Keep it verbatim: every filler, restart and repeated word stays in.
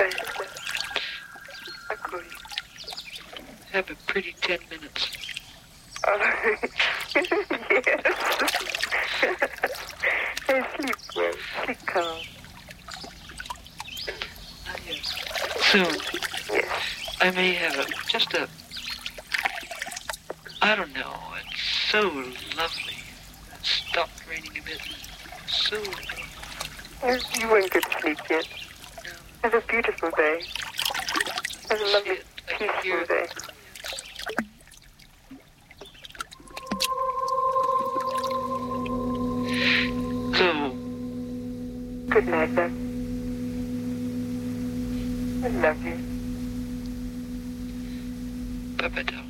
basta. Ancora. Have a pretty ten minutes. Oh, yes. Hey, sleep well. Sleep calm. Soon. Yes. I may have a, just a, I don't know, it's so lovely. It stopped raining a bit. So lovely. You, you won't get to sleep yet. No. Have a beautiful day. Have a lovely, I can hear peaceful it. day. So, Good night, then. I love you. Papa.